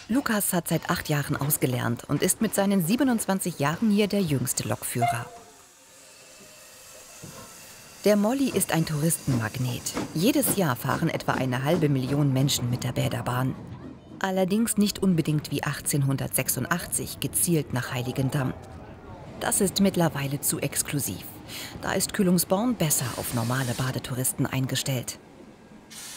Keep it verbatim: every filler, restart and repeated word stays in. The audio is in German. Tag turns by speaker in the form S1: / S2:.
S1: Lukas hat seit acht Jahren ausgelernt und ist mit seinen siebenundzwanzig Jahren hier der jüngste Lokführer. Der Molly ist ein Touristenmagnet. Jedes Jahr fahren etwa eine halbe Million Menschen mit der Bäderbahn. Allerdings nicht unbedingt wie achtzehnhundertsechsundachtzig gezielt nach Heiligendamm. Das ist mittlerweile zu exklusiv. Da ist Kühlungsborn besser auf normale Badetouristen eingestellt.